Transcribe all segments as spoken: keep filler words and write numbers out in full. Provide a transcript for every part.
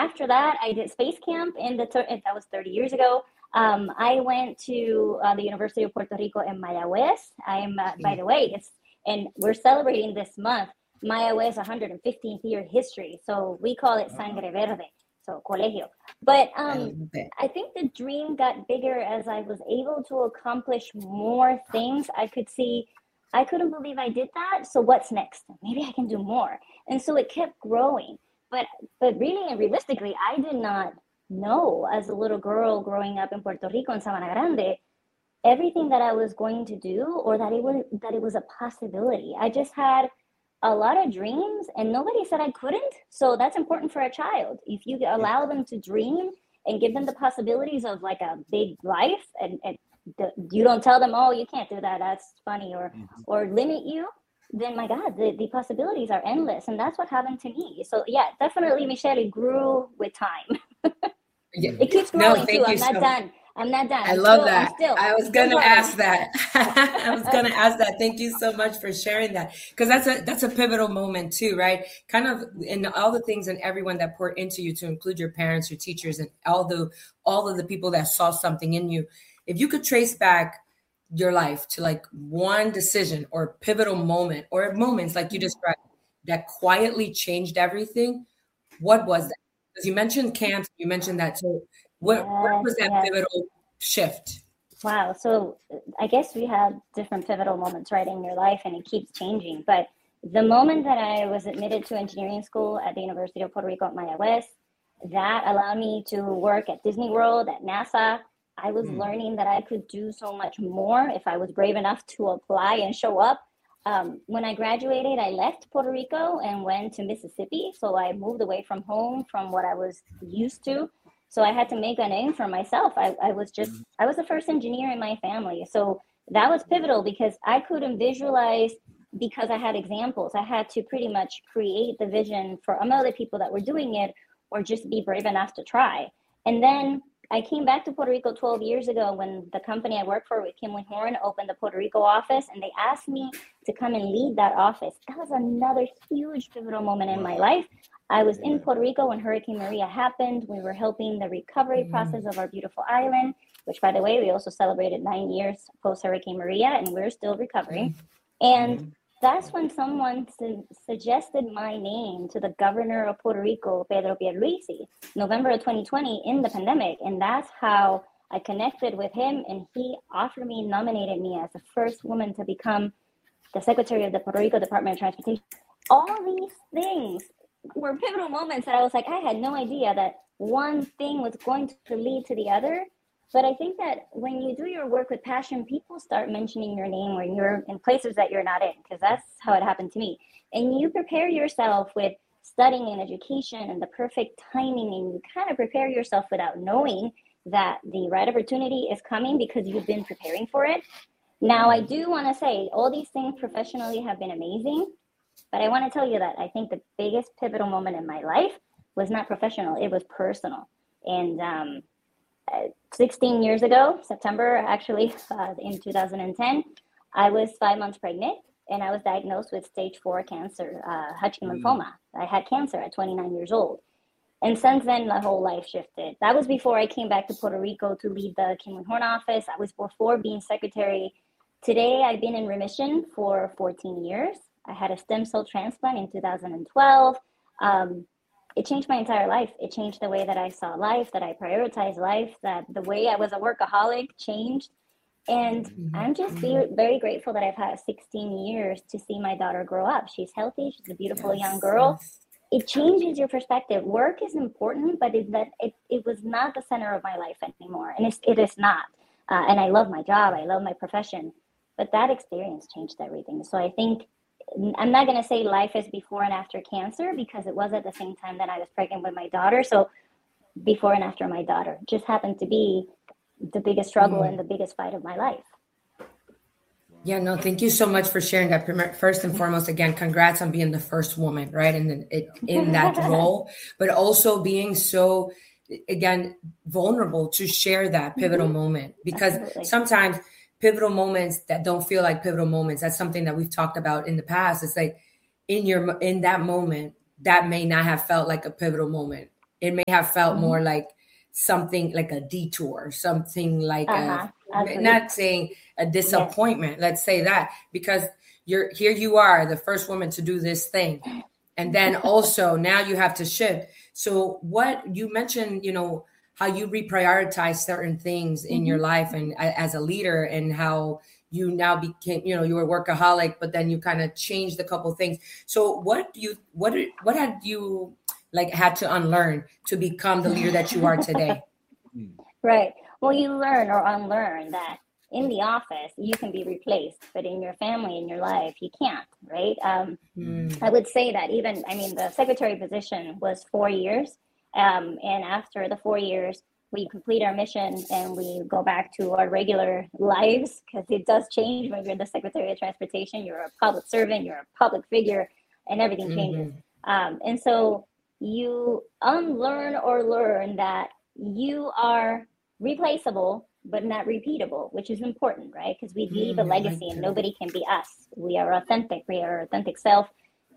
after that, I did space camp in the, that was thirty years ago. Um, I went to uh, the University of Puerto Rico in Mayagüez. I'm, uh, by the way, it's, and we're celebrating this month, Mayagüez one hundred fifteenth year history. So we call it Sangre Verde, so colegio. But um, I think the dream got bigger as I was able to accomplish more things. I could see, I couldn't believe I did that. So what's next? Maybe I can do more. And so it kept growing. But but really and realistically, I did not know as a little girl growing up in Puerto Rico in Sabana Grande, everything that I was going to do or that it was that it was a possibility. I just had a lot of dreams and nobody said I couldn't. So that's important for a child. If you allow them to dream and give them the possibilities of like a big life and, and the, you don't tell them, oh, you can't do that, that's funny, or mm-hmm. or limit you, then my God, the, the possibilities are endless. And that's what happened to me. So yeah, definitely, Michelle, it grew with time. Yeah. It keeps growing no, too. I'm so not done. I'm not done. I I'm love still, that. Still, I was going to ask that. I was going to ask that. Thank you so much for sharing that. Because that's a that's a pivotal moment too, right? Kind of in all the things and everyone that poured into you, to include your parents, your teachers, and all the all of the people that saw something in you. If you could trace back your life to like one decision or pivotal moment or moments like you described that quietly changed everything, what was that? Because you mentioned camps, you mentioned that. So what, yes, what was that yes. pivotal shift? Wow. So I guess we have different pivotal moments, right, in your life, and it keeps changing. But the moment that I was admitted to engineering school at the University of Puerto Rico at Mayagüez, that allowed me to work at Disney World, at NASA. I was mm. learning that I could do so much more if I was brave enough to apply and show up. Um, when I graduated, I left Puerto Rico and went to Mississippi. So I moved away from home, from what I was used to. So I had to make a name for myself. I, I was just, I was the first engineer in my family. So that was pivotal because I couldn't visualize, because I had examples. I had to pretty much create the vision for other people that were doing it, or just be brave enough to try. And then I came back to Puerto Rico twelve years ago when the company I worked for with Kim Horn opened the Puerto Rico office, and they asked me to come and lead that office. That was another huge pivotal moment in my life. I was in Puerto Rico when Hurricane Maria happened. We were helping the recovery mm-hmm. process of our beautiful island, which, by the way, we also celebrated nine years post Hurricane Maria, and we're still recovering. Mm-hmm. And that's when someone su- suggested my name to the governor of Puerto Rico, Pedro Pierluisi, November of twenty twenty, in the pandemic. And that's how I connected with him. And he offered me, nominated me as the first woman to become the secretary of the Puerto Rico Department of Transportation. All these things were pivotal moments that I was like, I had no idea that one thing was going to lead to the other. But I think that when you do your work with passion, people start mentioning your name when you're in places that you're not in, because that's how it happened to me. And you prepare yourself with studying and education and the perfect timing, and you kind of prepare yourself without knowing that the right opportunity is coming because you've been preparing for it. Now, I do want to say all these things professionally have been amazing, but I want to tell you that I think the biggest pivotal moment in my life was not professional, it was personal. And um, sixteen years ago, September, actually, uh, in two thousand ten, I was five months pregnant, and I was diagnosed with stage four cancer, uh, Hodgkin mm. lymphoma. I had cancer at twenty-nine years old. And since then, my whole life shifted. That was before I came back to Puerto Rico to lead the Kim Horn office. I was before being secretary. Today, I've been in remission for fourteen years. I had a stem cell transplant in two thousand twelve. Um, It changed my entire life. It changed the way that I saw life, that I prioritized life, that the way I was a workaholic changed. And mm-hmm. I'm just be- very grateful that I've had sixteen years to see my daughter grow up. She's healthy. She's a beautiful yes, young girl. Yes. It changes your perspective. Work is important, but it, that it, it was not the center of my life anymore. And it's, it is not. Uh, and I love my job. I love my profession. But that experience changed everything. So I think I'm not going to say life is before and after cancer, because it was at the same time that I was pregnant with my daughter. So before and after my daughter just happened to be the biggest struggle mm. and the biggest fight of my life. Yeah, no, thank you so much for sharing that. First and foremost, again, congrats on being the first woman, right? And in, in that role, but also being so, again, vulnerable to share that pivotal mm-hmm. moment, because Absolutely. Sometimes pivotal moments that don't feel like pivotal moments, that's something that we've talked about in the past. It's like in your in that moment, that may not have felt like a pivotal moment it may have felt Mhm. more like something like a detour, something like Uh-huh. a, Agreed. not saying a Yes. disappointment, let's say that, because you're here, you are the first woman to do this thing. And then also now you have to shift. So what you mentioned, you know, how you reprioritize certain things in your Mhm. life and a- as a leader, and how you now became, you know, you were a workaholic, but then you kind of changed a couple things. So what do you, what, did- what had you like had to unlearn to become the leader that you are today? Right. Well, you learn or unlearn that in the office you can be replaced, but in your family, in your life, you can't, right? Um, Mm. I would say that even, I mean, the secretary position was four years. Um, and after the four years, we complete our mission and we go back to our regular lives, because it does change when you're the Secretary of Transportation. You're a public servant, you're a public figure, and everything changes. Mm-hmm. Um, and so you unlearn or learn that you are replaceable, but not repeatable, which is important, right? Because we leave a Mm, I like legacy and that. nobody can be us. We are authentic, we are our authentic self.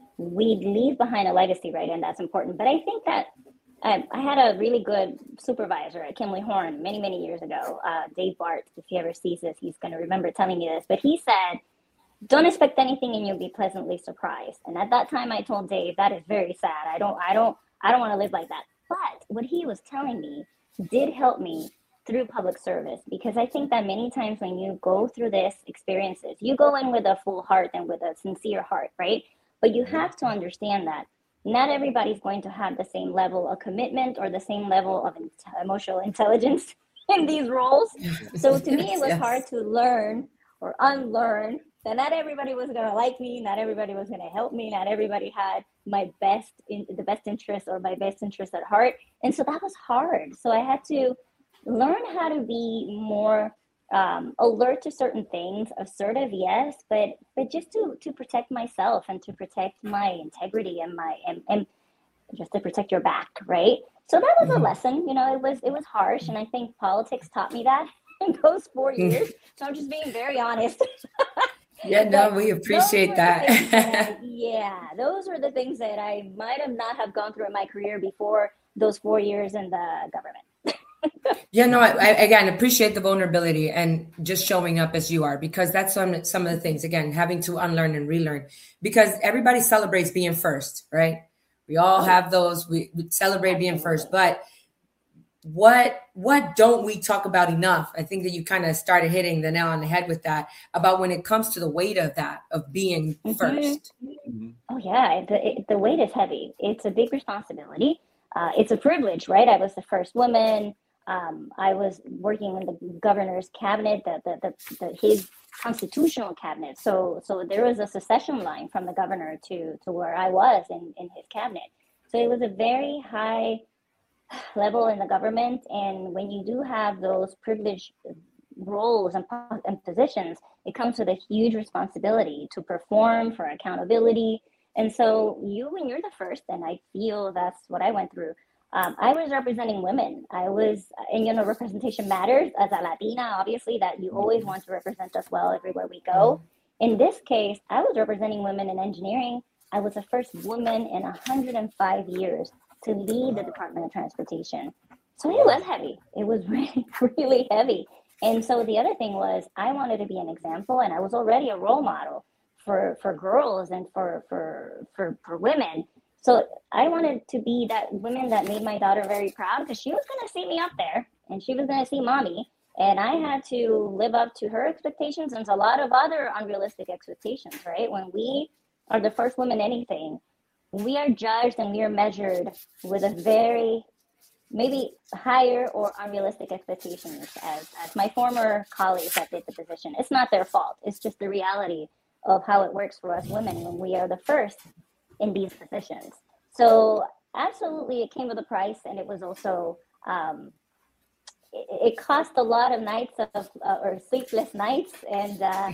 We leave behind a legacy, right? And that's important. But I think that um, I had a really good supervisor at Kimley Horn many, many years ago, uh, Dave Bart. If he ever sees this, he's going to remember telling me this. But he said, don't expect anything and you'll be pleasantly surprised. And at that time I told Dave, that is very sad. I don't, I don't, I don't want to live like that. But what he was telling me did help me through public service, because I think that many times when you go through this experiences, you go in with a full heart and with a sincere heart, right? But you have to understand that not everybody's going to have the same level of commitment or the same level of emotional intelligence in these roles. So to me, it Yes, was hard yes. to learn or unlearn that not everybody was going to like me, not everybody was going to help me, not everybody had my best in the best interest or my best interest at heart. And so that was hard. So I had to learn how to be more um, alert to certain things, assertive, yes, but but just to to protect myself and to protect my integrity and my and, and just to protect your back, right? So that was a Mhm. lesson. You know, it was it was harsh, and I think politics taught me that in those four years. So I'm just being very honest. Yeah, no, But we those appreciate were the things that that. I, yeah, those were the things that I might have not have gone through in my career before those four years in the government. Yeah, no, I, I again appreciate the vulnerability and just showing up as you are, because that's some some of the things, again, having to unlearn and relearn, because everybody celebrates being first, right? We all Oh yeah, have those, we, we celebrate being first, absolutely. but what what don't we talk about enough? I think that you kind of started hitting the nail on the head with that, about when it comes to the weight of that, of being Hmm. first. Oh yeah, the it, the weight is heavy. It's a big responsibility. Uh, it's a privilege, right? I was the first woman. Um, I was working in the governor's cabinet, the, the, the, the his constitutional cabinet. So so there was a succession line from the governor to to where I was in in his cabinet. So it was a very high level in the government. And when you do have those privileged roles and, and positions, it comes with a huge responsibility to perform, for accountability. And so you, when you're the first, and I feel that's what I went through. Um, I was representing women. I was, and you know, representation matters as a Latina, obviously, that you always want to represent us well everywhere we go. In this case, I was representing women in engineering. I was the first woman in one hundred five years to lead the Department of Transportation. So it was heavy. It was really, really heavy. And so the other thing was I wanted to be an example, and I was already a role model for, for girls and for, for, for, for women. So I wanted to be that woman that made my daughter very proud, because she was going to see me up there and she was going to see mommy. And I had to live up to her expectations and a lot of other unrealistic expectations, right? When we are the first woman anything, we are judged and we are measured with a very maybe higher or unrealistic expectations as, as my former colleagues that did the position. It's not their fault. It's just the reality of how it works for us women when we are the first in these positions. So absolutely it came with a price, and it was also, um, it, it cost a lot of nights of, uh, or sleepless nights. And, uh,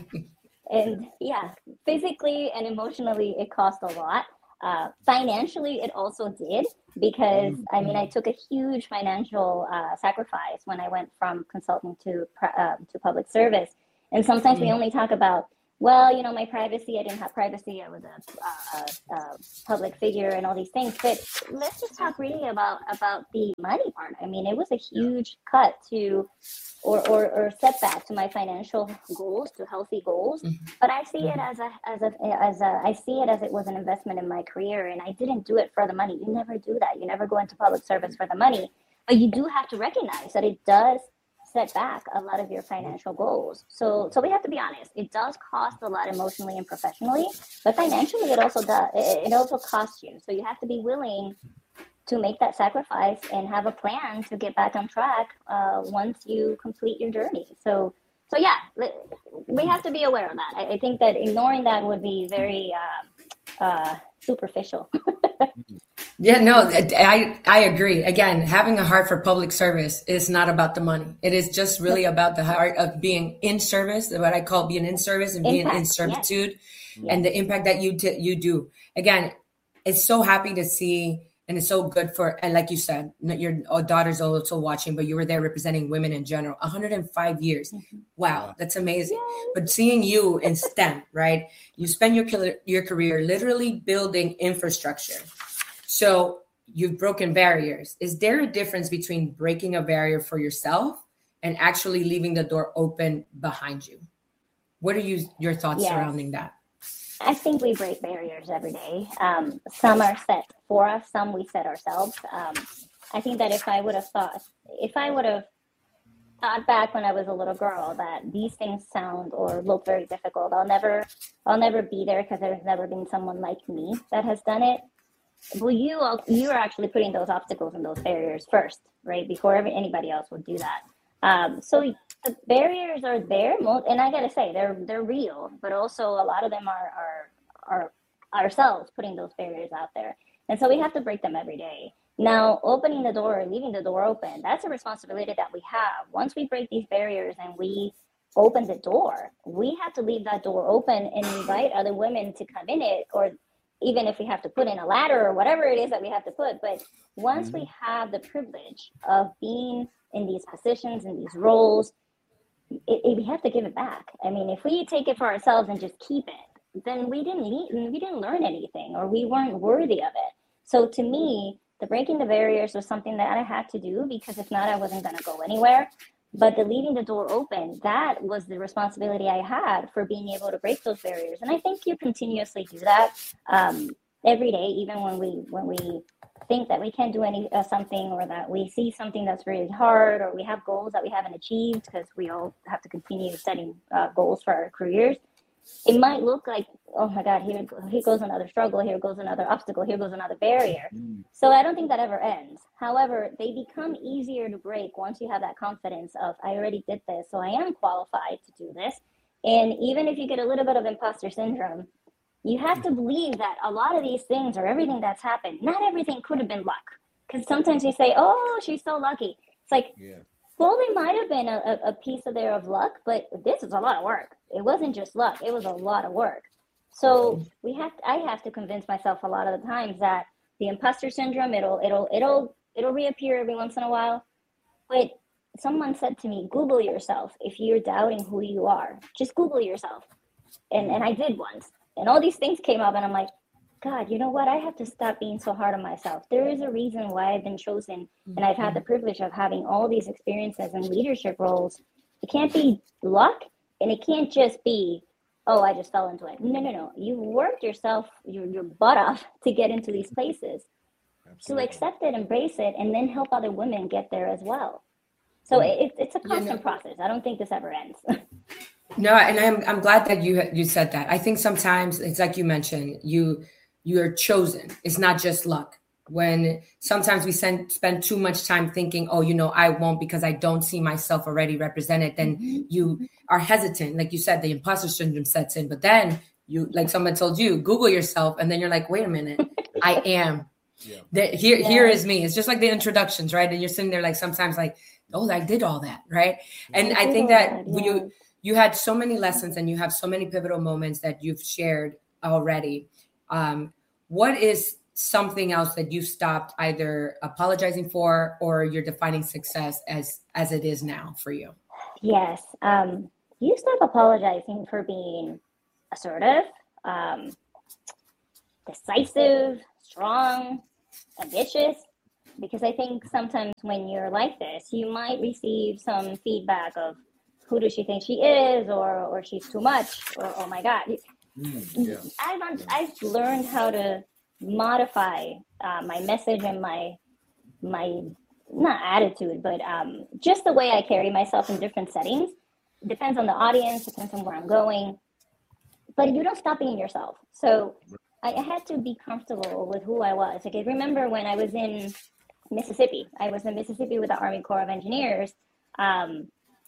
and yeah, physically and emotionally, it cost a lot. Uh, financially, it also did, because I mean, I took a huge financial uh, sacrifice when I went from consulting to uh, to public service. And sometimes we only talk about well, you know, my privacy, I didn't have privacy. I was a, a, a public figure and all these things. But let's just talk really about, about the money part. I mean, it was a huge cut to, or, or, or setback to my financial goals, to healthy goals. Mm-hmm. But I see it as a, as a, as a, I see it as it was an investment in my career, and I didn't do it for the money. You never do that. You never go into public service for the money, but you do have to recognize that it does set back a lot of your financial goals. So, so we have to be honest. It does cost a lot emotionally and professionally, but financially, it also does. It, it also costs you. So you have to be willing to make that sacrifice and have a plan to get back on track uh, once you complete your journey. So, so yeah, we have to be aware of that. I, I think that ignoring that would be very uh, uh, superficial. Yeah, no, I, I agree. Again, having a heart for public service is not about the money. It is just really about the heart of being in service, what I call being in service and being impact, in servitude, yes. And the impact that you t- you do. Again, it's so happy to see, and it's so good for, and like you said, your daughter's also watching, but you were there representing women in general, one hundred five years. Mm-hmm. Wow, that's amazing. Yes. But seeing you in STEM, right? You spend your your career literally building infrastructure. So you've broken barriers. Is there a difference between breaking a barrier for yourself and actually leaving the door open behind you? What are you, your thoughts yes. surrounding that? I think we break barriers every day. Um, some are set for us, some we set ourselves. Um, I think that if I would have thought, if I would have thought back when I was a little girl that these things sound or look very difficult, I'll never, I'll never be there because there's never been someone like me that has done it. Well, you you are actually putting those obstacles and those barriers first, right? Before every, anybody else would do that. Um, so the barriers are there, and I gotta say they're they're real, but also a lot of them are are are ourselves putting those barriers out there, and so we have to break them every day. Now, opening the door or leaving the door open, that's a responsibility that we have. Once we break these barriers and we open the door, we have to leave that door open and invite other women to come in it, or even if we have to put in a ladder or whatever it is that we have to put. But once mm-hmm. we have the privilege of being in these positions, in these roles, it, it, we have to give it back. I mean, if we take it for ourselves and just keep it, then we didn't need, we didn't learn anything, or we weren't worthy of it. So to me, the breaking the barriers was something that I had to do, because if not, I wasn't going to go anywhere. But the leaving the door open, that was the responsibility I had for being able to break those barriers. And I think you continuously do that um, every day, even when we when we think that we can't do any uh, something, or that we see something that's really hard, or we have goals that we haven't achieved, because we all have to continue setting uh, goals for our careers. It might look like, oh my God, here, here goes another struggle, here goes another obstacle, here goes another barrier. Mm. So I don't think that ever ends. However, they become easier to break once you have that confidence of, I already did this, so I am qualified to do this. And even if you get a little bit of imposter syndrome, you have to believe that a lot of these things, or everything that's happened, not everything could have been luck. Because sometimes you say, oh, she's so lucky. It's like, yeah. Well, there might have been a, a piece of there of luck, but this is a lot of work. It wasn't just luck. It was a lot of work. So we have to, I have to convince myself a lot of the times that the imposter syndrome, it'll, it'll, it'll, it'll reappear every once in a while. But someone said to me, Google yourself. If you're doubting who you are, just Google yourself. And, and I did once, and all these things came up, and I'm like, God, you know what? I have to stop being so hard on myself. There is a reason why I've been chosen, and I've had the privilege of having all these experiences and leadership roles. It can't be luck, and it can't just be, oh, I just fell into it. No, no, no. You worked yourself, your, your butt off to get into these places. Absolutely. So accept it, embrace it, and then help other women get there as well. So it, it's a constant yeah, no. process. I don't think this ever ends. No, and I'm I'm glad that you you said that. I think sometimes it's like you mentioned, you you're chosen. It's not just luck. When sometimes we send, spend too much time thinking, oh, you know, I won't because I don't see myself already represented, then mm-hmm. you are hesitant. Like you said, the imposter syndrome sets in. But then you, like someone told you, Google yourself, and then you're like, wait a minute, I am. Yeah. That here, yeah. here is me. It's just like the introductions, right? And you're sitting there like sometimes like, oh, I did all that, right? And I, I think that, that yeah. you you had so many lessons, and you have so many pivotal moments that you've shared already. Um, what is something else that you stopped either apologizing for, or you're defining success as as it is now for you? Yes. Um, you stop apologizing for being assertive, um, decisive, strong, ambitious, because I think sometimes when you're like this, you might receive some feedback of who does she think she is, or or she's too much, or oh my God. Mm, yeah. I've I've learned how to modify uh, my message and my my not attitude, but um, just the way I carry myself in different settings. Depends on the audience, depends on where I'm going, but you don't stop being yourself. So I, I had to be comfortable with who I was. Like I remember when I was in Mississippi, I was in Mississippi with the Army Corps of Engineers. Um,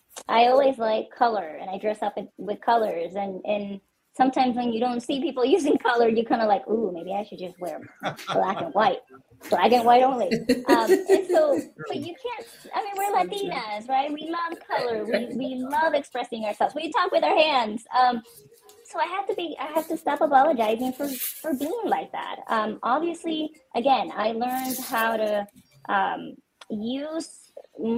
I always like color, and I dress up with colors, and and sometimes when you don't see people using color, you kind of like, ooh, maybe I should just wear black and white, black and white only. Um, and so, but you can't, I mean, we're Latinas, right? We love color. We, we love expressing ourselves. We talk with our hands. Um, so I have to be, I have to stop apologizing for, for being like that. Um, obviously, again, I learned how to um, use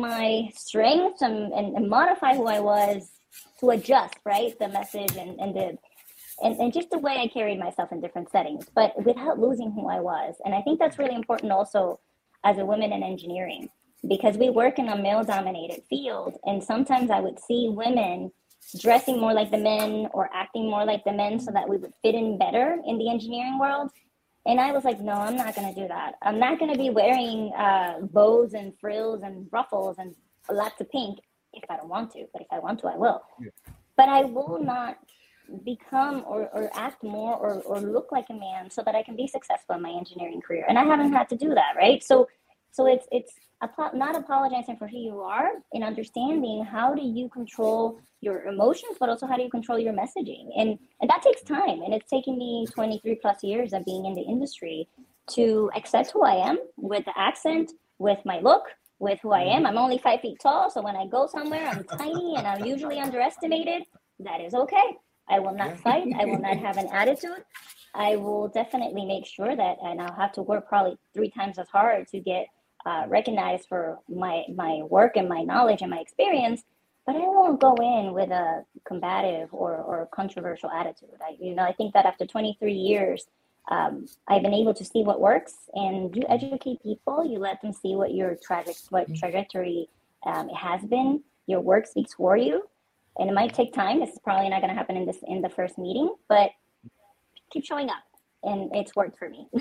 my strengths and, and, and modify who I was to adjust, right? The message and, and the, And, and just the way I carried myself in different settings, but without losing who I was. And I think that's really important also as a woman in engineering, because we work in a male-dominated field. And sometimes I would see women dressing more like the men or acting more like the men so that we would fit in better in the engineering world. And I was like, no, I'm not going to do that. I'm not going to be wearing uh, bows and frills and ruffles and lots of pink if I don't want to. But if I want to, I will. Yeah. But I will not become or, or act more or, or look like a man so that I can be successful in my engineering career. And I haven't had to do that, right? So so it's it's not apologizing for who you are and understanding how do you control your emotions, but also how do you control your messaging. And, and that takes time. And it's taken me twenty-three plus years of being in the industry to accept who I am with the accent, with my look, with who I am. I'm only five feet tall. So when I go somewhere, I'm tiny and I'm usually underestimated. That is okay. I will not fight. I will not have an attitude. I will definitely make sure that, and I'll have to work probably three times as hard to get uh, recognized for my my work and my knowledge and my experience. But I won't go in with a combative or, or controversial attitude. I, you know, I think that after twenty-three years, um, I've been able to see what works, and you educate people. You let them see what your tragic what trajectory um, has been. Your work speaks for you. And it might take time. This is probably not going to happen in this in the first meeting, but keep showing up, and it's worked for me.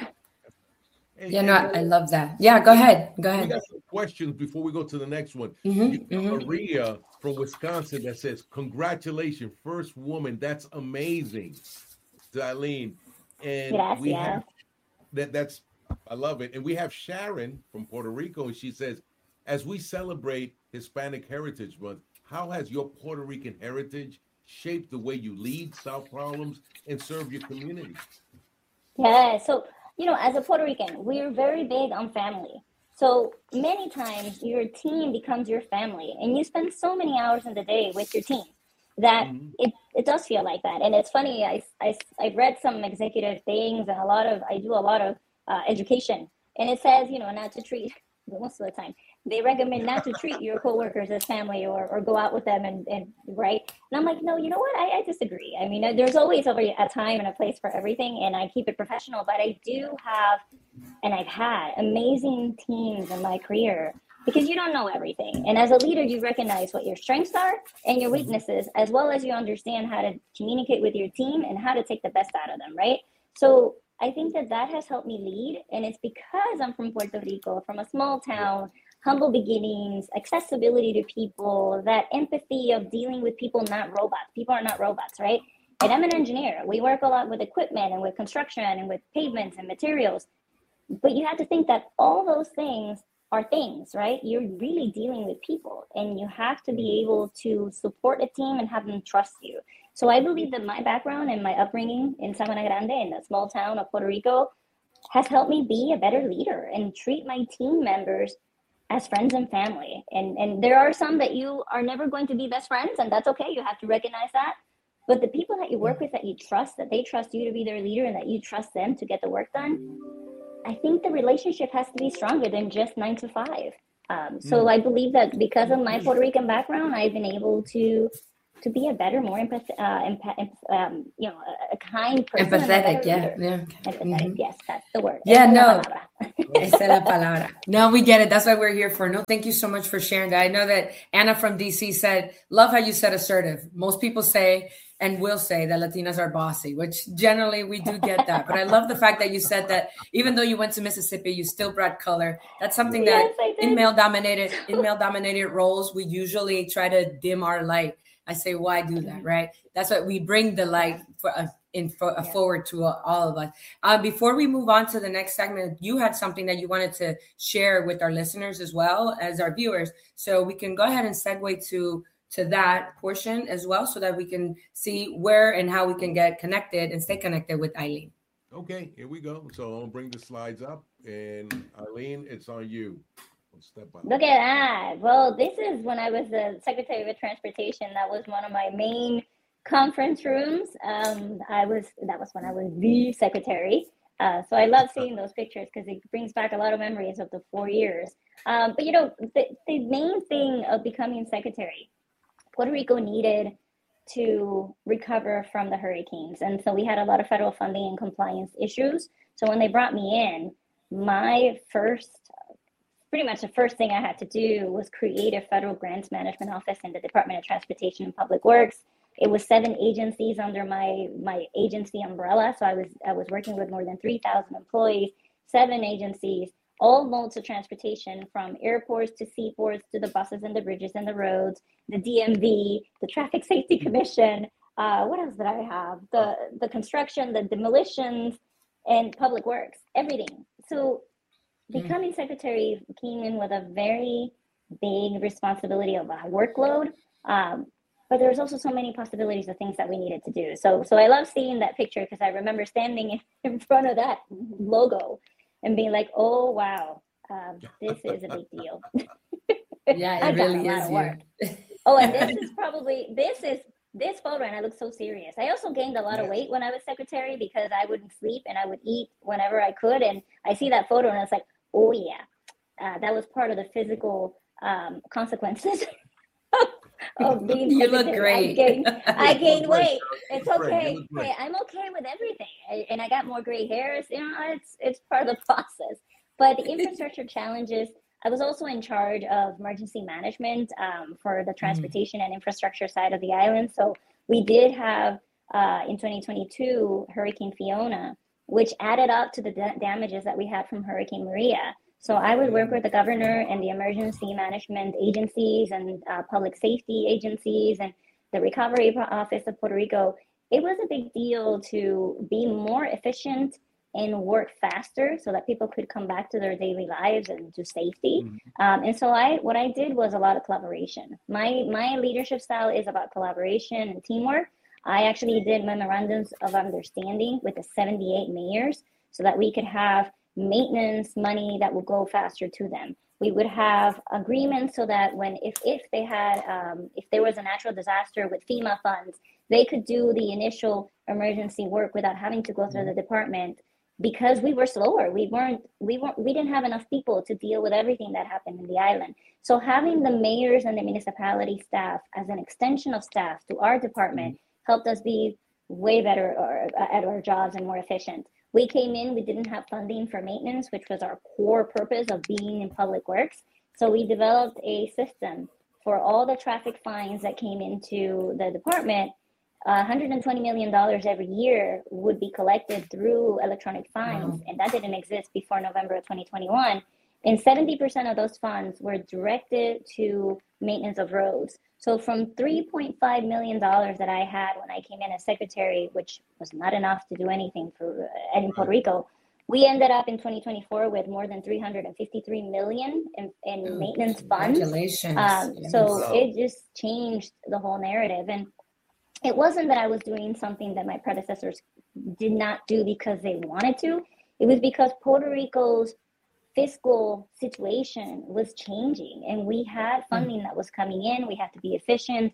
And, yeah, no, I love that. Yeah, go ahead. Go ahead. We got some questions before we go to the next one. Mm-hmm, you mm-hmm. Maria from Wisconsin that says, "Congratulations, first woman. That's amazing, Darlene." And Gracias. we have that. That's I love it. And we have Sharon from Puerto Rico, and she says, "As we celebrate Hispanic Heritage Month, how has your Puerto Rican heritage shaped the way you lead, solve problems, and serve your community?" Yeah, so, you know, as a Puerto Rican, we're very big on family. So many times your team becomes your family, and you spend so many hours in the day with your team that mm-hmm. it, it does feel like that. And it's funny, I, I, I've read some executive things, and a lot of, I do a lot of uh, education, and it says, you know, not to treat, most of the time, they recommend not to treat your coworkers as family or, or go out with them and, and right. And I'm like, no, you know what? I, I disagree. I mean, there's always a time and a place for everything, and I keep it professional, but I do have, and I've had amazing teams in my career because you don't know everything. And as a leader, you recognize what your strengths are and your weaknesses, as well as you understand how to communicate with your team and how to take the best out of them, right? So I think that that has helped me lead, and it's because I'm from Puerto Rico, from a small town, humble beginnings, accessibility to people, that empathy of dealing with people, not robots. People are not robots, right? And I'm an engineer. We work a lot with equipment and with construction and with pavements and materials. But you have to think that all those things are things, right? You're really dealing with people, and you have to be able to support a team and have them trust you. So I believe that my background and my upbringing in Sabana Grande, in the small town of Puerto Rico, has helped me be a better leader and treat my team members as friends and family. And and there are some that you are never going to be best friends, and that's okay. You have to recognize that. But the people that you work with, that you trust, that they trust you to be their leader and that you trust them to get the work done, I think the relationship has to be stronger than just nine to five. Um, so mm. I believe that because of my Puerto Rican background, I've been able to to be a better, more empath, uh, empath, um, you know, a, a kind person. Empathetic, yeah, yeah. Empathetic, mm-hmm. Yes, that's the word. Yeah, no. Esa es la palabra. No, we get it. That's what we're here for. No, thank you so much for sharing that. I know that Anna from D C said, love how you said assertive. Most people say and will say that Latinas are bossy, which generally we do get that. But I love the fact that you said that even though you went to Mississippi, you still brought color. That's something that yes, in male dominated, in male dominated roles, we usually try to dim our light. I say, why do that, right? That's what we bring the light for uh, in for, uh, yeah. forward to uh, all of us. Uh, before we move on to the next segment, you had something that you wanted to share with our listeners as well as our viewers. So we can go ahead and segue to to that portion as well, so that we can see where and how we can get connected and stay connected with Eileen. Okay, here we go. So I'll bring the slides up, and Eileen, it's on you. Step by Look at that. Well, this is when I was the Secretary of Transportation. That was one of my main conference rooms. Um, I was that was when I was the secretary. Uh, so I love seeing those pictures because it brings back a lot of memories of the four years. Um, but you know, the, the main thing of becoming secretary, Puerto Rico needed to recover from the hurricanes, and so we had a lot of federal funding and compliance issues. So when they brought me in, my first pretty much the first thing I had to do was create a federal grants management office in the Department of Transportation and Public Works. It was seven agencies under my my agency umbrella. So I was I was working with more than three thousand employees, seven agencies, all modes of transportation, from airports to seaports to the buses and the bridges and the roads, the D M V, the Traffic Safety Commission. Uh, what else did I have? The the construction, the demolitions, and Public Works, everything. So becoming secretary came in with a very big responsibility of a workload, um, but there was also so many possibilities of things that we needed to do. So, so I love seeing that picture because I remember standing in front of that logo and being like, "Oh wow, um, this is a big deal." Yeah, it really is. Work. Oh, and this is probably this is this photo, and I look so serious. I also gained a lot of weight when I was secretary because I wouldn't sleep and I would eat whenever I could. And I see that photo and it's like, oh yeah, uh, that was part of the physical um, consequences of being You secretary. look great. I gained, I gained weight. It's okay. Great. Hey, I'm okay with everything. I, and I got more gray hairs. You know, it's it's part of the process. But the infrastructure challenges, I was also in charge of emergency management um, for the transportation mm. and infrastructure side of the island. So we did have, uh, in twenty twenty-two, Hurricane Fiona, which added up to the da- damages that we had from Hurricane Maria. So I would work with the governor and the emergency management agencies and uh, public safety agencies and the Recovery Office of Puerto Rico. It was a big deal to be more efficient and work faster so that people could come back to their daily lives and to safety. Mm-hmm. Um, and so I, what I did was a lot of collaboration. My, my leadership style is about collaboration and teamwork. I actually did memorandums of understanding with the seventy-eight mayors so that we could have maintenance money that would go faster to them. We would have agreements so that when, if, if they had, um, if there was a natural disaster with FEMA funds, they could do the initial emergency work without having to go through the department because we were slower. We weren't, we weren't, we didn't have enough people to deal with everything that happened in the island. So having the mayors and the municipality staff as an extension of staff to our department mm-hmm. helped us be way better or, at our jobs and more efficient. We came in, we didn't have funding for maintenance, which was our core purpose of being in public works. So we developed a system for all the traffic fines that came into the department. Uh, one hundred twenty million dollars every year would be collected through electronic fines, wow. and that didn't exist before November of twenty twenty-one. And seventy percent of those funds were directed to maintenance of roads. So from three point five million dollars that I had when I came in as secretary, which was not enough to do anything for uh, in Puerto Rico, we ended up in twenty twenty-four with more than three hundred fifty-three million dollars in, in oh, maintenance funds. Congratulations. Um, yes. So it just changed the whole narrative. And it wasn't that I was doing something that my predecessors did not do because they wanted to. It was because Puerto Rico's fiscal situation was changing and we had funding that was coming in. We had to be efficient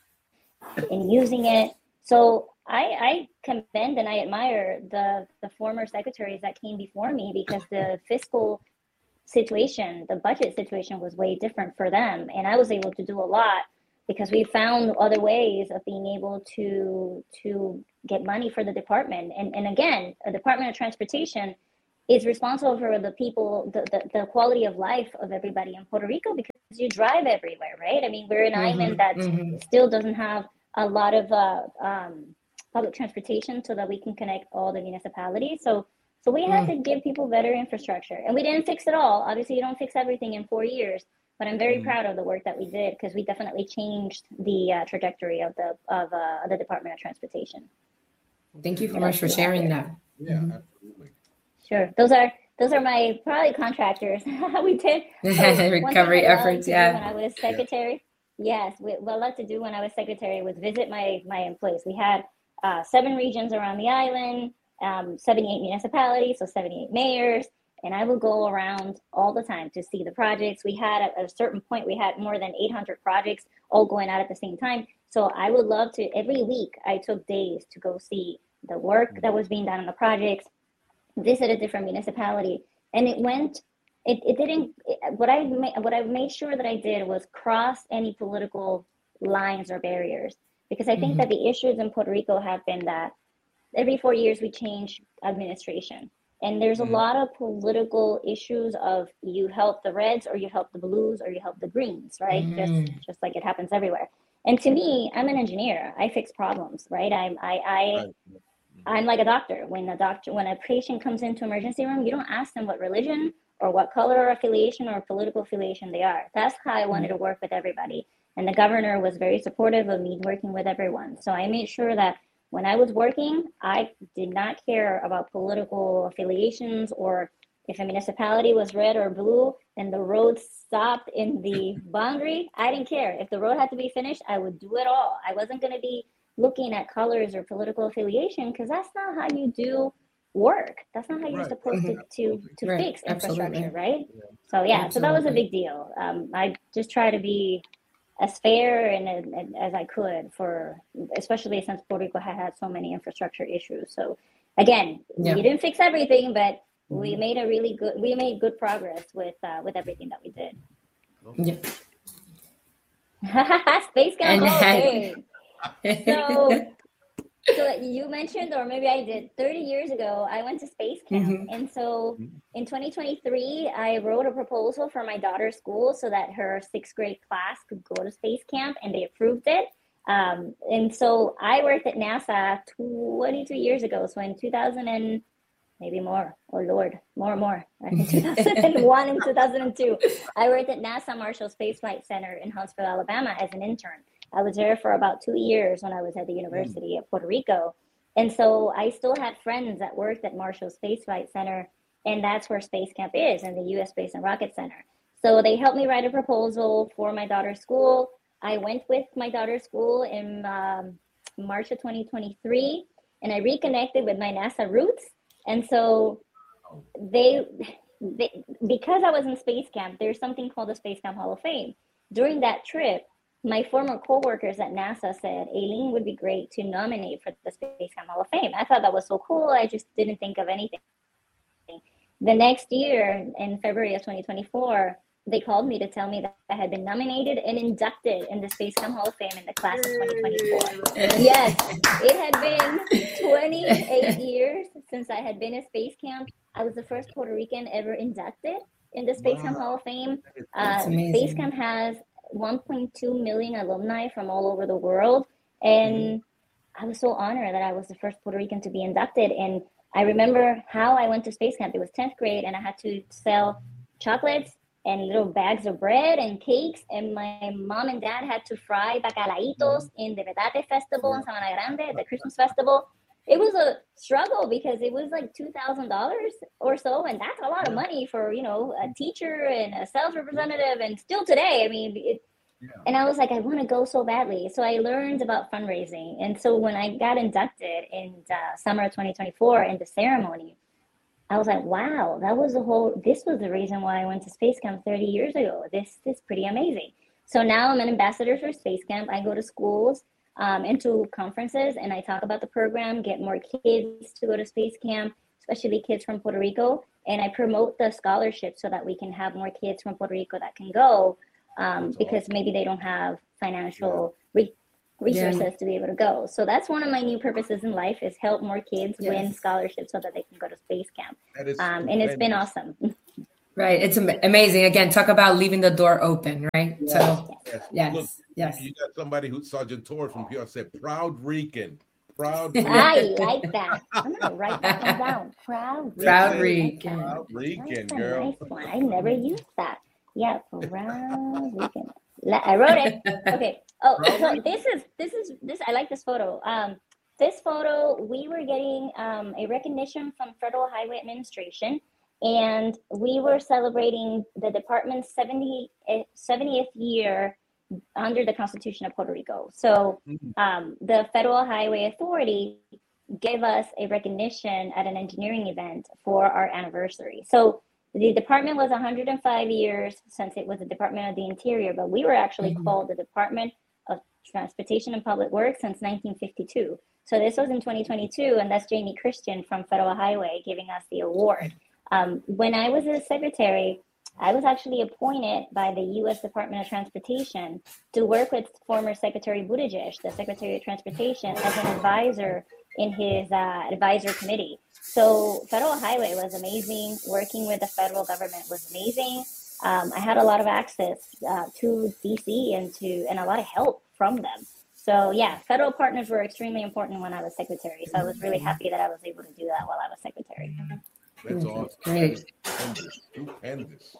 in using it. So I, I commend and I admire the, the former secretaries that came before me because the fiscal situation, the budget situation was way different for them. And I was able to do a lot because we found other ways of being able to to get money for the department. And, and again, a Department of Transportation is responsible for the people, the, the, the quality of life of everybody in Puerto Rico, because you drive everywhere, right? I mean, we're an Mm-hmm, island that mm-hmm. still doesn't have a lot of uh, um, public transportation so that we can connect all the municipalities. So so we had Mm. to give people better infrastructure, and we didn't fix it all. Obviously, you don't fix everything in four years, but I'm very Mhm. proud of the work that we did, because we definitely changed the uh, trajectory of the of uh, the Department of Transportation. Thank you so What much else for do we have sharing here? that. Yeah, Mhm. absolutely. Sure, those are those are my probably contractors. We did so one thing I Recovery loved efforts, to do when yeah. I was Yeah. secretary. Yes, we, what I loved to do when I was secretary was visit my my employees. We had uh, seven regions around the island, um, seventy-eight municipalities, so seventy-eight mayors, and I would go around all the time to see the projects. We had at a certain point we had more than eight hundred projects all going out at the same time. So I would love to, every week I took days to go see the work that was being done on the projects, visit a different municipality, and it went it, it didn't it, what i made what I made sure that I did was cross any political lines or barriers, because I think Mm-hmm. that the issues in Puerto Rico have been that every four years we change administration, and there's a Mhm. lot of political issues of you help the reds or you help the blues or you help the greens, right? just Mm. just like it happens everywhere. And to me, I'm an engineer, I fix problems, right? i'm i i Right. I'm like a doctor. When a doctor, when a patient comes into emergency room, you don't ask them what religion or what color or affiliation or political affiliation they are. That's how I wanted to work with everybody. And the governor was very supportive of me working with everyone. So I made sure that when I was working, I did not care about political affiliations, or if a municipality was red or blue and the road stopped in the boundary, I didn't care. If the road had to be finished, I would do it all. I wasn't going to be looking at colors or political affiliation, because that's not how you do work. That's not how you're Right. supposed to to Absolutely. to Right, fix infrastructure, absolutely. right? So yeah, so that was a Absolutely. big deal. Um, I just try to be as fair and, and as I could, for especially since Puerto Rico had had so many infrastructure issues. So again, Yeah. you didn't fix everything, but we Mhm. made a really good we made good progress with uh, with everything that we did. Yeah. Space Camp And Hall of had Fame. So so you mentioned, or maybe I did, thirty years ago, I went to Space Camp. Mhm. And so Mhm. in twenty twenty-three, I wrote a proposal for my daughter's school so that her sixth grade class could go to Space Camp, and they approved it. Um, and so I worked at NASA twenty-two years ago. So in two thousand and maybe more, oh Lord, more and more. I think two thousand one and two thousand two. I worked at NASA Marshall Space Flight Center in Huntsville, Alabama as an intern. I was there for about two years when I was at the University of Puerto Rico. And so I still had friends that worked at Marshall Space Flight Center, and that's where Space Camp is, in the U S Space and Rocket Center. So they helped me write a proposal for my daughter's school. I went with my daughter's school in um, March of twenty twenty-three, and I reconnected with my NASA roots. And so they, they, because I was in Space Camp, there's something called the Space Camp Hall of Fame. During that trip, my former coworkers at NASA said, Aileen would be great to nominate for the Space Camp Hall of Fame. I thought that was so cool. I just didn't think of anything. The next year, in February of twenty twenty-four, they called me to tell me that I had been nominated and inducted in the Space Camp Hall of Fame in the class of twenty twenty-four. Yes, it had been twenty-eight years since I had been at Space Camp. I was the first Puerto Rican ever inducted in the Space Camp Wow. Hall of Fame. That's Uh, amazing. Space Camp has one point two million alumni from all over the world. And I was so honored that I was the first Puerto Rican to be inducted. And I remember how I went to Space Camp. It was tenth grade, and I had to sell chocolates and little bags of bread and cakes. And my mom and dad had to fry bacalaitos in the Vedate Festival in Sabana Grande, the Christmas festival. It was a struggle because it was like two thousand dollars or so. And that's a lot of money for, you know, a teacher and a sales representative. And still today, I mean, it, and I was like, I want to go so badly. So I learned about fundraising. And so when I got inducted in uh, summer of twenty twenty-four in the ceremony, I was like, wow, that was the whole, this was the reason why I went to Space Camp thirty years ago. This, this is pretty amazing. So now I'm an ambassador for Space Camp. I go to schools um, and to conferences, and I talk about the program, get more kids to go to Space Camp, especially kids from Puerto Rico. And I promote the scholarship so that we can have more kids from Puerto Rico that can go. um, That's because awesome. maybe they don't have financial Yeah. re- resources to be able to go. So that's one of my new purposes in life, is help more kids win Yes. scholarships so that they can go to space camp. That is Um, and it's been stupendous. awesome. Right. It's am- amazing. Again, talk about leaving the door open, right? Yes, So, yes. Look, yes, you, yes. you got somebody who Sergeant Torres from P R said, proud Rican, proud I Rican. like that. I'm gonna write that one down. Proud Proud Rican. Listen, I like that Rican. one. proud That's Rican, a girl. nice one. I never used that. Yeah, proud Rican. La- I wrote it. Okay. Oh, Proud so Rican. this is this is this. I like this photo. Um, this photo, we were getting um, a recognition from Federal Highway Administration, and we were celebrating the department's seventy, seventieth year under the Constitution of Puerto Rico. So Mhm. um, the Federal Highway Authority gave us a recognition at an engineering event for our anniversary. So the department was one hundred five years since it was the Department of the Interior, but we were actually Mhm. called the Department of Transportation and Public Works since nineteen fifty-two. So this was in twenty twenty-two, and that's Jamie Christian from Federal Highway giving us the award. Um, when I was a secretary, I was actually appointed by the U S Department of Transportation to work with former Secretary Buttigieg, the Secretary of Transportation, as an advisor in his uh, advisor committee. So Federal Highway was amazing. Working with the federal government was amazing. Um, I had a lot of access uh, to D C and to and a lot of help from them. So yeah, federal partners were extremely important when I was secretary. So I was really happy that I was able to do that while I was secretary. That's Okay, awesome. That great. is stupendous. Stupendous.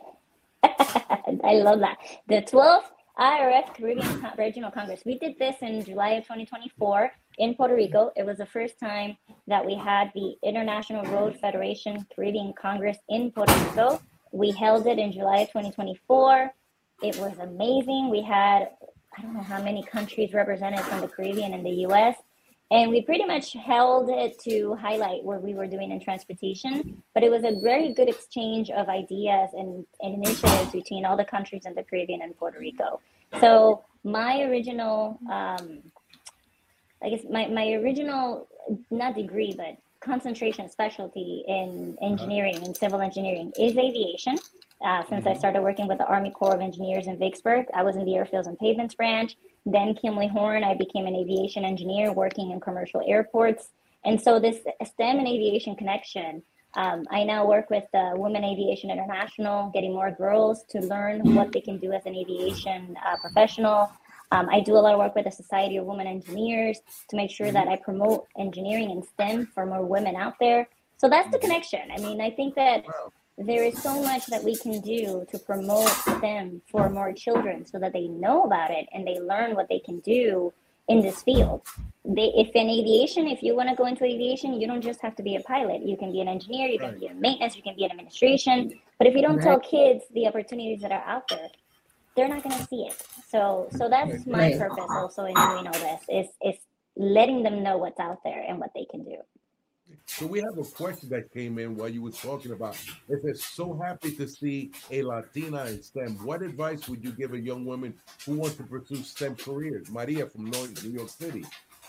I love that. The twelfth I R F Caribbean Regional Congress. We did this in July of twenty twenty-four in Puerto Rico. It was the first time that we had the International Road Federation Caribbean Congress in Puerto Rico. We held it in July of twenty twenty-four. It was amazing. We had, I don't know how many countries represented from the Caribbean and the U S. And we pretty much held it to highlight what we were doing in transportation, but it was a very good exchange of ideas and, and initiatives between all the countries in the Caribbean and Puerto Rico. So my original, um, I guess my, my original, not degree, but concentration specialty in engineering and civil engineering is aviation. Uh, since I Mhm. started working with the Army Corps of Engineers in Vicksburg, I was in the Airfields and Pavements branch. Then Kimley Horn, I became an aviation engineer working in commercial airports. And so this STEM and aviation connection, um, I now work with uh, Women Aviation International, getting more girls to learn what they can do as an aviation uh, professional. Um, I do a lot of work with the Society of Women Engineers to make sure that I promote engineering and STEM for more women out there. So that's the connection. I mean, I think that Wow. there is so much that we can do to promote STEM for more children so that they know about it and they learn what they can do in this field. They, if in aviation, if you want to go into aviation, you don't just have to be a pilot. You can be an engineer, you can Right. be in maintenance, you can be in administration. But if you don't tell Right. kids the opportunities that are out there, they're not going to see it. So, so that's my Right. purpose also in doing all this is is letting them know what's out there and what they can do. So we have a question that came in while you were talking about. It says, so happy to see a Latina in STEM. What advice would you give a young woman who wants to pursue STEM careers? Maria from New York City.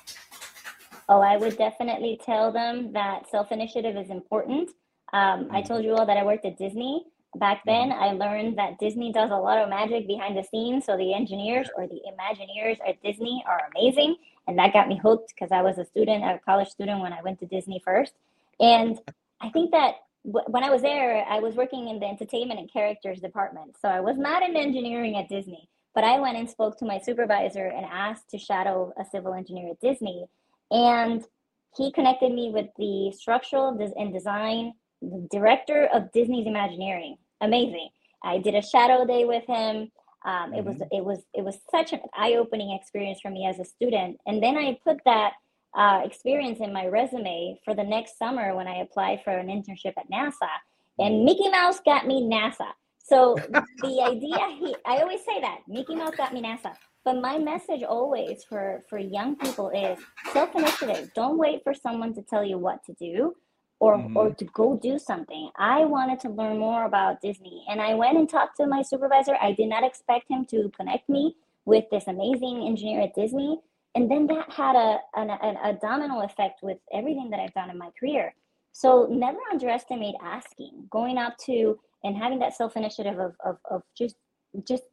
Oh, I would definitely tell them that self-initiative is important. Um, I told you all that I worked at Disney. Back then, Mhm. I learned that Disney does a lot of magic behind the scenes. So the engineers or the Imagineers at Disney are amazing. And that got me hooked because I was a student, a college student when I went to Disney first. And I think that w- when I was there, I was working in the entertainment and characters department. So I was not in engineering at Disney, but I went and spoke to my supervisor and asked to shadow a civil engineer at Disney. And he connected me with the structural des- and design director of Disney's Imagineering. Amazing. I did a shadow day with him. Um, it was Mhm. it was it was such an eye-opening experience for me as a student. And then I put that uh, experience in my resume for the next summer when I applied for an internship at NASA. And Mickey Mouse got me NASA. So the idea he I always say that Mickey Mouse got me NASA. But my message always for for young people is self-initiative. Don't wait for someone to tell you what to do or or Mhm. to go do something. I wanted to learn more about Disney and I went and talked to my supervisor. I did not expect him to connect me with this amazing engineer at Disney. And then that had a, an, a domino effect with everything that I've done in my career. So never underestimate asking, going up to and having that self-initiative of, of, of just just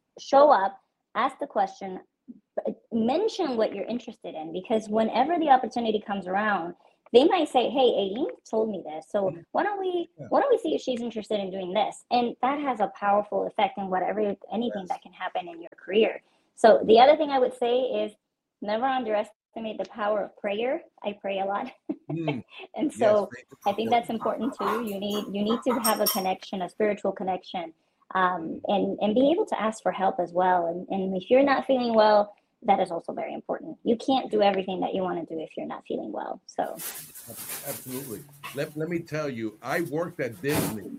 show up, ask the question, mention what you're interested in, because whenever the opportunity comes around, they might say, hey, Aileen told me this, so why don't we Yeah. why don't we see if she's interested in doing this? And that has a powerful effect in whatever anything Yes. that can happen in your career. So the other thing I would say is never underestimate the power of prayer. I pray a lot. Mm. And Yes, so faith is I think that's important. important too. You need you need to have a connection, a spiritual connection, um, and and be able to ask for help as well. And, and if you're not feeling well, that is also very important. You can't do everything that you want to do if you're not feeling well. So Absolutely. Let, let me tell you, I worked at Disney.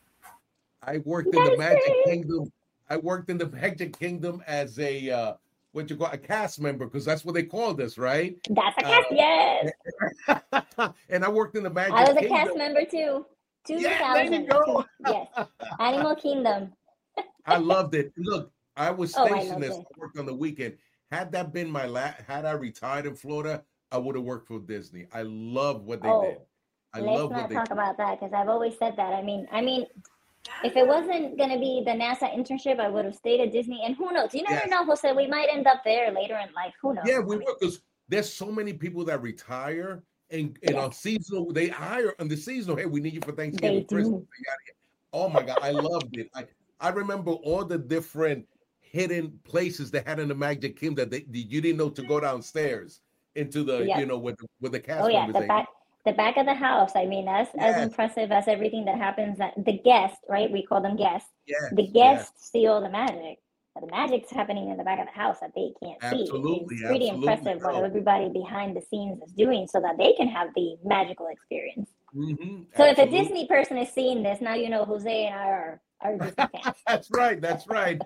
I worked in that the is Magic great. Kingdom. I worked in the Magic Kingdom as a uh, what you call a cast member, because that's what they called us, right? That's a Uh, cast. Yes, and I worked in the I Magic was a Kingdom. cast member too. Yeah, there you two thousand. go. Yes, Animal Kingdom. I loved it. Look, I was Oh, I stationed loved as I it. worked on the weekend. Had that been my last, had I retired in Florida, I would have worked for Disney. I love what they did. Oh, I let's love what not they talk did. about that because I've always said that. I mean, I mean, if it wasn't gonna be the NASA internship, I would have stayed at Disney. And who knows? You never Yes. know, Jose. We might end up there later in life. Who knows? Yeah, we I mean, were, because there's so many people that retire and, and yeah, on seasonal, they hire on the seasonal, hey, we need you for they Thanksgiving, Christmas. do. they gotta get- Oh my God, I loved it. I, I remember all the different hidden places they had in the Magic Kingdom that they, that you didn't know to go downstairs into the, you Yep. know, with the, with the Oh cast yeah, members. the They, back the back of the house. I mean, as as yes, impressive as everything that happens that the guests, right? We call them guests. The yes, yes, guests see all the magic. But the magic's happening in the back of the house that they can't see. absolutely, It's pretty absolutely. impressive what No, everybody behind the scenes is doing so that they can have the magical experience. hmm So if a absolutely. Disney person is seeing this, now you know Jose and I are are Disney fans. That's right, that's right.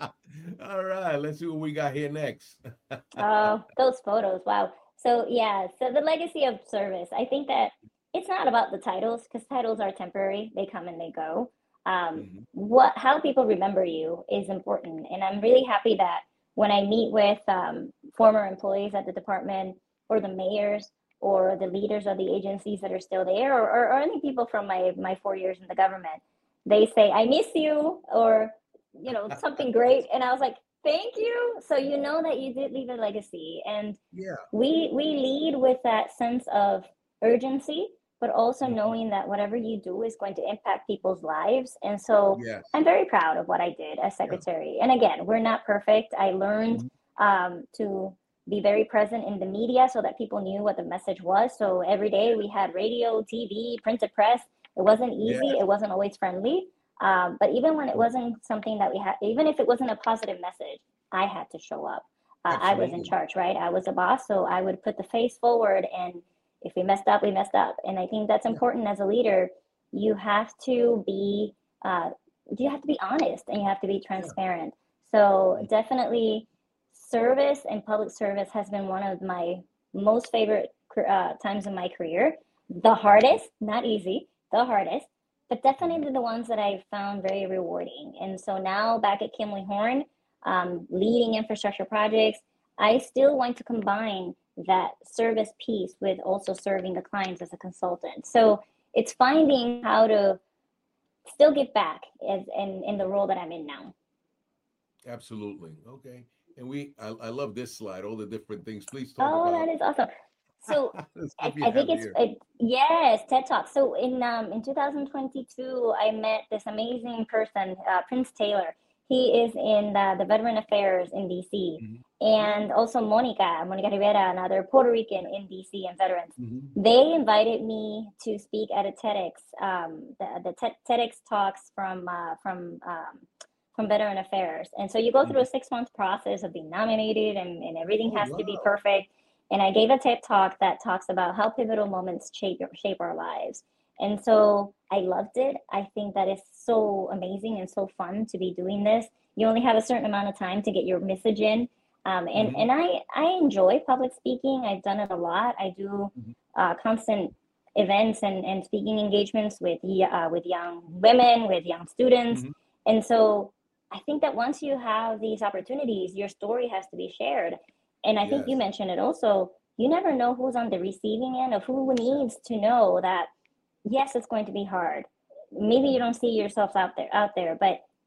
All right, let's see what we got here next. Oh, those photos. Wow. So yeah, so the legacy of service. I think that it's not about the titles because titles are temporary. They come and they go. Um, Mhm. what how people remember you is important. And I'm really happy that when I meet with um, former employees at the department or the mayors or the leaders of the agencies that are still there or, or, or any people from my my four years in the government, they say, I miss you or you know, something great. And I was like, thank you. So you know that you did leave a legacy. And Yeah. we we lead with that sense of urgency, but also Mhm. knowing that whatever you do is going to impact people's lives. And so Yes. I'm very proud of what I did as Yeah. secretary. And again, we're not perfect. I learned Mhm. um, to be very present in the media so that people knew what the message was. So every day we had radio, T V, printed press. It wasn't Yes. easy. It wasn't always friendly. Um, but even when it wasn't something that we had, even if it wasn't a positive message, I had to show up. Uh, I was in Absolutely. charge, right? I was a boss, so I would put the face forward. And if we messed up, we messed up. And I think that's Yeah. important as a leader. You have to be, uh, you have to be honest and you have to be transparent. So Mhm. definitely, service and public service has been one of my most favorite uh, times in my career. The hardest, not easy, the hardest, but definitely the ones that I found very rewarding. And so now back at Kimley Horn, um, leading infrastructure projects, I still want to combine that service piece with also serving the clients as a consultant. So it's finding how to still give back as in, in the role that I'm in now. Absolutely. Okay. And we, I, I love this slide, all the different things. Please talk Oh, about. that is awesome. So Let's see I, if you I think have it's here. it, yes, TED Talk. So in um in two thousand twenty-two, I met this amazing person, uh, Prince Taylor. He is in the, the Veteran Affairs in D C, Mhm. and also Monica, Monica Rivera, another Puerto Rican in D C and veterans. Mhm. They invited me to speak at a TEDx, um, the, the TED, TEDx talks from uh, from um, from Veteran Affairs. And so you go through a six month process of being nominated, and, and everything Oh has to be wow. perfect. And I gave a TED talk that talks about how pivotal moments shape shape our lives. And so I loved it. I think that is so amazing and so fun to be doing this. You only have a certain amount of time to get your message in. Um, and Mhm. and I, I enjoy public speaking. I've done it a lot. I do Mhm. uh, constant events and, and speaking engagements with uh, with young women, with young students. Mhm. And so I think that once you have these opportunities, your story has to be shared. And I think you Yes. mentioned it also. You never know who's on the receiving end of who needs to know that, yes, it's going to be hard. Maybe you don't see yourself out there, out there, but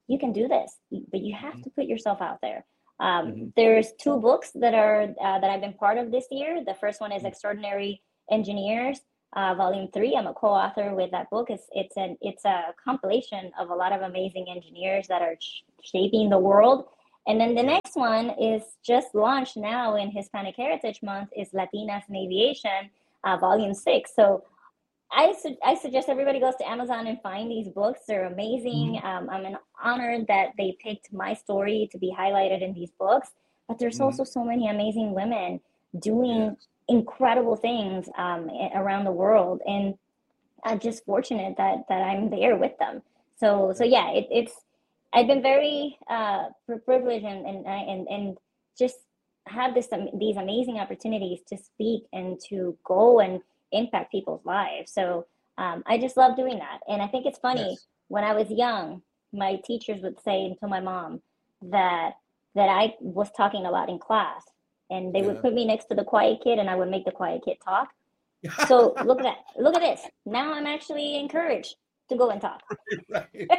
you can do this, but you have Mhm. to put yourself out there. Um, Mhm. there's two books that are uh, that I've been part of this year. The first one is Mhm. Extraordinary Engineers, uh, Volume Three. I'm a co-author with that book. It's it's an it's a compilation of a lot of amazing engineers that are sh- shaping the world. And then the Yeah. next one is just launched now in Hispanic Heritage Month, is Latinas in Aviation, uh, Volume Six. So I, su- I suggest everybody goes to Amazon and find these books. They're amazing. Mhm. Um, I'm an honored that they picked my story to be highlighted in these books. But there's Mhm. also so many amazing women doing Yes. incredible things um, around the world, and I'm just fortunate that that I'm there with them. So so Yes. yeah, it, it's I've been very uh, privileged and and and and just have this um, these amazing opportunities to speak and to go and impact people's lives. So um, I just love doing that, and I think it's funny, Yes. when I was young, my teachers would say to my mom that that I was talking a lot in class, and they would Yeah. put me next to the quiet kid, and I would make the quiet kid talk. So look at that. Look at this. Now I'm actually encouraged to go and talk. Right.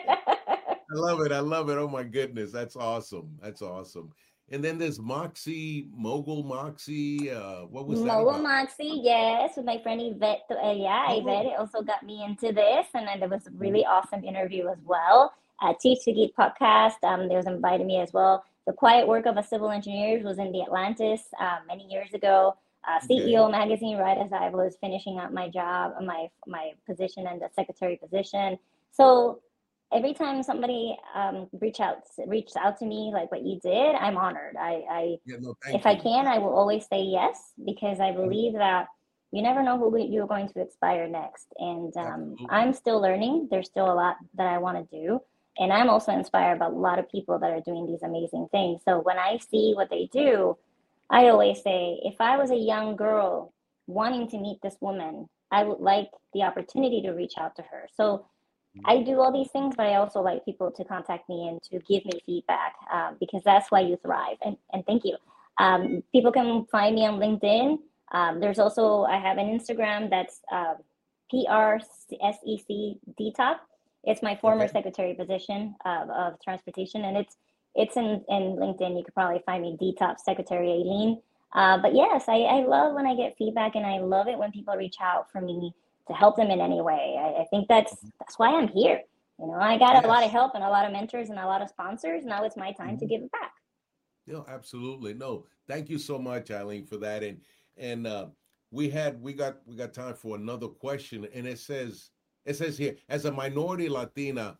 I love it. I love it. Oh my goodness. That's awesome. That's awesome. And then there's Moxie, Mogul Moxie. Uh, what was that Moa about? Moxie, yes, with my friend Yvette. Uh, yeah, Oh. Yvette also got me into this, and then there was a Mhm. really awesome interview as well. Uh, Teach to Geek podcast, um, they was invited me as well. The Quiet Work of a Civil Engineer was in the Atlantis uh, many years ago. Uh, Okay. C E O magazine, right as I was finishing up my job, my my position and the secretary position. So every time somebody um, reach out reached out to me like what you did, I'm honored. I, I Yeah, no, if thank I you. can, I will always say yes, because I Mhm. believe that you never know who you're going to inspire next. And um, Absolutely. I'm still learning. There's still a lot that I want to do. And I'm also inspired by a lot of people that are doing these amazing things. So when I see what they do, I always say, if I was a young girl wanting to meet this woman, I would like the opportunity to reach out to her. So Mhm. I do all these things, but I also like people to contact me and to give me feedback, um, because that's why you thrive. And, and thank you. Um, people can find me on LinkedIn. Um, there's also, I have an Instagram that's uh, P R S E C D T O P. It's my former Okay. secretary position of, of transportation, and it's it's in, in LinkedIn. You could probably find me D T O P Secretary Aileen. Uh, but yes, I, I love when I get feedback, and I love it when people reach out for me to help them in any way. I, I think that's Mhm. that's why I'm here. You know, I got a lot of Yes. help and a lot of mentors and a lot of sponsors. Now it's my time to Mhm. give it back. No, absolutely. No, thank you so much, Eileen, for that. And and uh, we had we got we got time for another question, and it says it says here, as a minority Latina,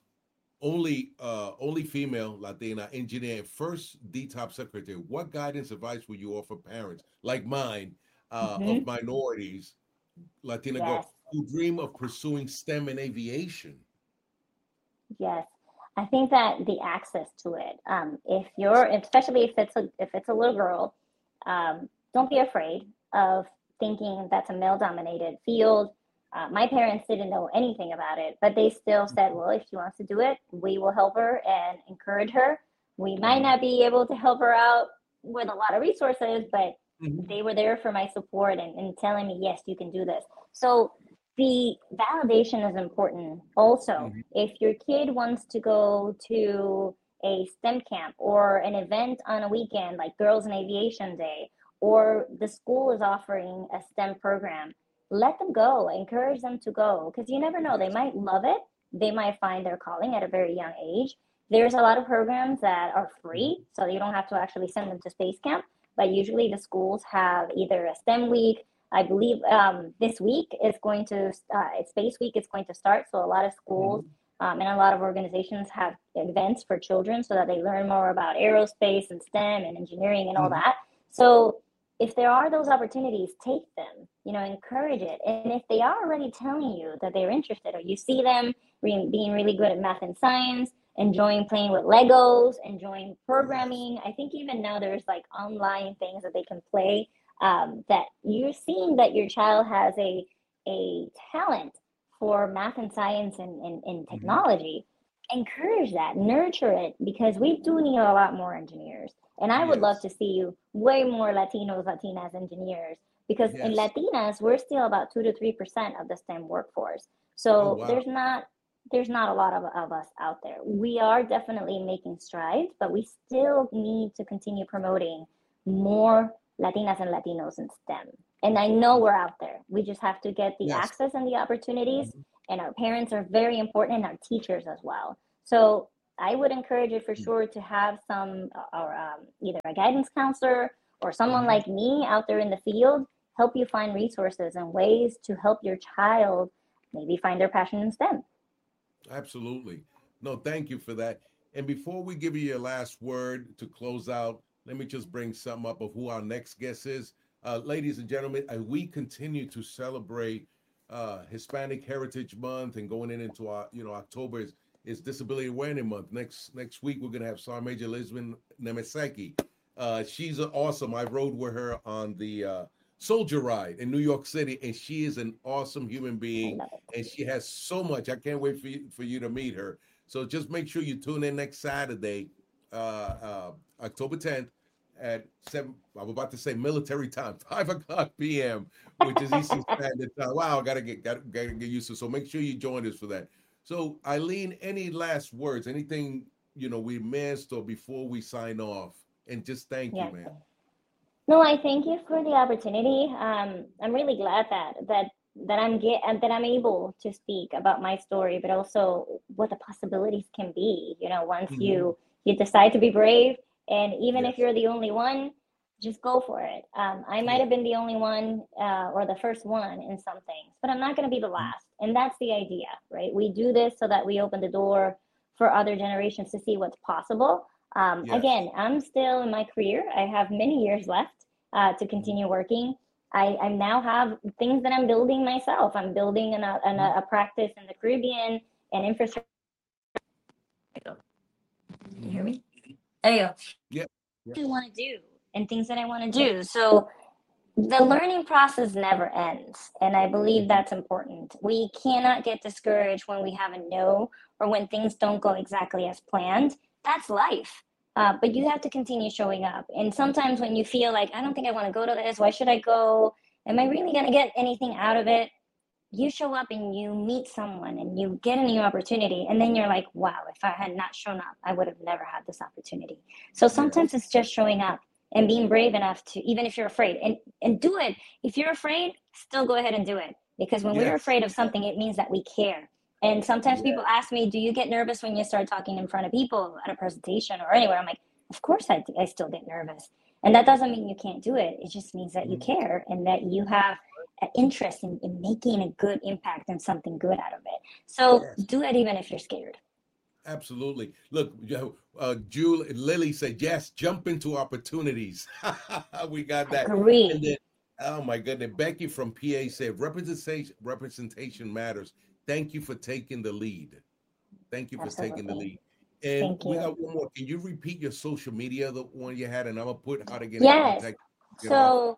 only uh only female Latina engineer and first D T O P secretary, what guidance advice would you offer parents like mine uh of Hmm. minorities, Latina Yes, girl, who dream of pursuing STEM and aviation? yes. I think that the access to it, um, if Yes. you're, especially if it's a if it's a little girl, um, don't be afraid of thinking that's a male-dominated field. Uh, my parents didn't know anything about it, but they still said, "Well, if she wants to do it, we will help her and encourage her. We might Mhm. not be able to help her out with a lot of resources, but Mhm. they were there for my support and, and telling me, yes, you can do this." So the validation is important. Also, Mhm. if your kid wants to go to a STEM camp or an event on a weekend like Girls in Aviation Day, or the school is offering a STEM program, let them go. Encourage them to go, because you never know. They Yes. might love it. They might find their calling at a very young age. There's a lot of programs that are free, Mhm. so you don't have to actually send them to space camp. But usually the schools have either a STEM week. I believe um, this week is going to, uh, Space Week is going to start. So a lot of schools Mhm. um, and a lot of organizations have events for children so that they learn more about aerospace and STEM and engineering and all Mhm. that. So if there are those opportunities, take them, you know, encourage it. And if they are already telling you that they're interested, or you see them re- being really good at math and science, enjoying playing with Legos, enjoying Yes. programming, I think even now there's like online things that they can play, um, that you're seeing that your child has a a talent for math and science and, and, and Mhm. technology. Encourage that, nurture it, because we do need a lot more engineers. And I would love Yes. to see you way more Latinos, Latinas engineers, because in Yes. Latinas, we're still about two to three percent of the STEM workforce. Oh So wow. there's not there's not a lot of, of us out there. We are definitely making strides, but we still need to continue promoting more Latinas and Latinos in STEM. And I know we're out there. We just have to get the Yes. access and the opportunities. Mhm. And our parents are very important, and our teachers as well. So I would encourage you for sure to have some, or um, either a guidance counselor or someone Mhm. like me out there in the field help you find resources and ways to help your child maybe find their passion in STEM. Absolutely. No, thank you for that. And before we give you your last word to close out, let me just bring some up of who our next guest is. Uh, ladies and gentlemen, as we continue to celebrate uh, Hispanic Heritage Month and going in into our, you know, October is, is Disability Awareness Month. Next next week, we're going to have Sergeant Major Elizabeth Nemeseki. Uh, she's awesome. I rode with her on the uh, Soldier Ride in New York City, and she is an awesome human being, and she has so much. I can't wait for you, for you to meet her. So just make sure you tune in next Saturday, uh, uh, October tenth at seven. I'm about to say military time, five o'clock p m, which is Eastern Standard Time. Wow, gotta get gotta, gotta get used to. So make sure you join us for that. So Eileen, any last words? Anything you know we missed or before we sign off? And just thank Yeah. you, man. No, I thank you for the opportunity. Um, I'm really glad that that that I'm get that I'm able to speak about my story, but also what the possibilities can be. You know, once Mhm. you you decide to be brave, and even Yes. if you're the only one, just go for it. Um, I might Yeah. have been the only one uh, or the first one in some things, but I'm not going to be the last. And that's the idea, right? We do this so that we open the door for other generations to see what's possible. Um, Yes. again, I'm still in my career. I have many years left uh, to continue working. I, I now have things that I'm building myself. I'm building an, an, a practice in the Caribbean and infrastructure. You hear me? There you go. Yeah. Yeah. I want to do and things that I want to do. So the learning process never ends. And I believe that's important. We cannot get discouraged when we have a no or when things don't go exactly as planned. That's life. Uh, but you have to continue showing up. And sometimes when you feel like, I don't think I want to go to this, why should I go? Am I really going to get anything out of it? You show up and you meet someone and you get a new opportunity. And then you're like, wow, if I had not shown up, I would have never had this opportunity. So sometimes it's just showing up and being brave enough to, even if you're afraid, and, and do it. If you're afraid, still go ahead and do it. Because when we're Yes. afraid of something, it means that we care. And sometimes Yeah. people ask me, do you get nervous when you start talking in front of people at a presentation or anywhere? I'm like, of course I, I still get nervous. And that doesn't mean you can't do it. It just means that you Mhm. care and that you have an interest in, in making a good impact and something good out of it. So Yes. do it even if you're scared. Absolutely. Look, uh, Julie, Lily said, yes, jump into opportunities. We got that. Agree. And then, oh my goodness, Becky from P A said, representation, representation matters. Thank you for taking the lead. Thank you for taking the Absolutely. lead. And Thank we you. got one more. Can you repeat your social media, the one you had, and I'm gonna put how to get in Yes. contact. Get off. So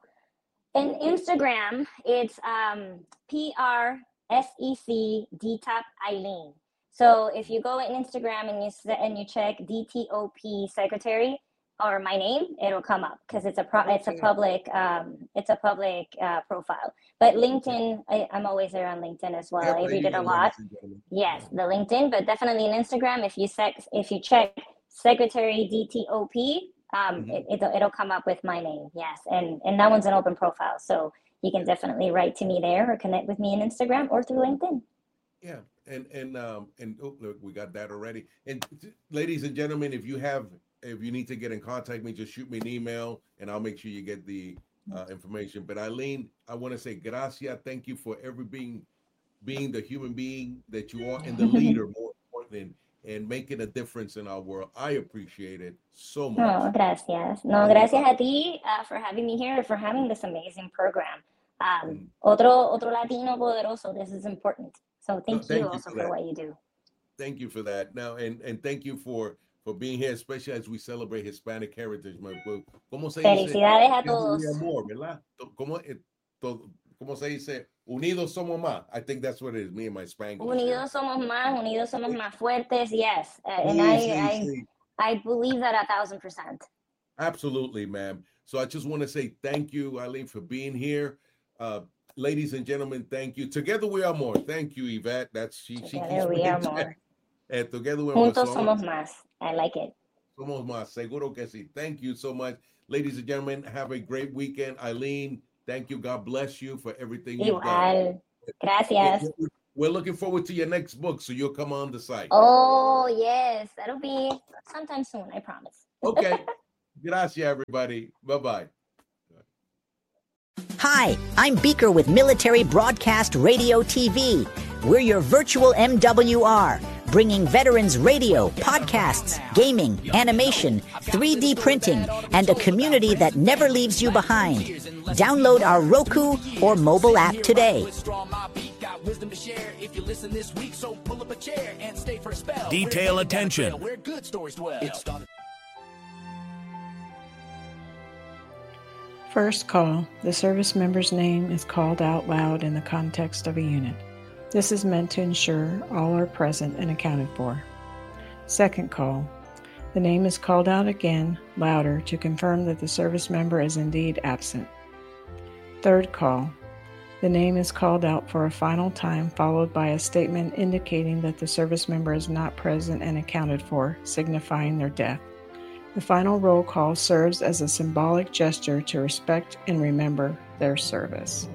in Instagram, it's um, P R S E C D T O P Eileen. So if you go on Instagram and you s- and you check D T O P secretary or my name, it'll come up because it's a pro- it's a Okay. public um, it's a public uh, profile. But LinkedIn, I, I'm always there on LinkedIn as well. I There read you it a go, lot. ladies and gentlemen. Yes, Yeah. the LinkedIn, but definitely in Instagram. If you sec- if you check Secretary D T O P, um, Mhm. it, it'll it'll come up with my name. Yes, and and that one's an open profile, so you can definitely write to me there or connect with me on Instagram or through LinkedIn. Yeah, and and um and oh, look, we got that already. And ladies and gentlemen, if you have if you need to get in contact with me, just shoot me an email, and I'll make sure you get the uh, information. But Eileen, I want to say gracias. Thank you for every being being the human being that you are and the leader, more important, and, and making a difference in our world. I appreciate it so much. Oh, gracias. No, From the gracias bottom. a ti uh, for having me here, for having this amazing program. Um, Mm. otro otro Latino poderoso. This is important. So No, thank you thank you also for for that. what you do. Thank you for that. Now, and and thank you for for being here, especially as we celebrate Hispanic Heritage Month. Well, ¿cómo se dice? Felicidades a Tiempo de todos. amor, ¿verdad? To- ¿Cómo, eh, to- ¿Cómo se dice? Unidos somos más. I think that's what it is. Me and my Spanglish here. Unidos somos más, unidos somos más fuertes. Yes, uh, and Sí, I, sí, I, sí. I believe that a thousand percent. Absolutely, ma'am. So I just want to say thank you, Eileen, for being here. Uh, ladies and gentlemen, thank you. Together we are more. Thank you, Yvette. That's she. she Together we are more. And together we're Juntos somos más. I like it. Somos más. Seguro que sí. Thank you so much, ladies and gentlemen. Have a great weekend, Eileen. Thank you. God bless you for everything you've done. Gracias. We're looking forward to your next book, so you'll come on the site. Oh yes, that'll be sometime soon. I promise. Okay. Gracias, everybody. Bye-bye. Hi, I'm Beaker with Military Broadcast Radio T V. We're your virtual M W R, bringing veterans radio, podcasts, gaming, animation, three D printing, and a community that never leaves you behind. Download our Roku or mobile app today. Detail attention. First call, the service member's name is called out loud in the context of a unit. This is meant to ensure all are present and accounted for. Second call, the name is called out again, louder, to confirm that the service member is indeed absent. Third call, the name is called out for a final time, followed by a statement indicating that the service member is not present and accounted for, signifying their death. The final roll call serves as a symbolic gesture to respect and remember their service.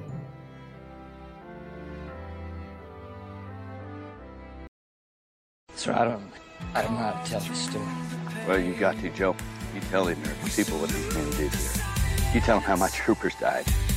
Sir, I don't, I don't know how to tell this story. Well, you got to, Joe. You tell the American people what these men did here. You tell them how my troopers died.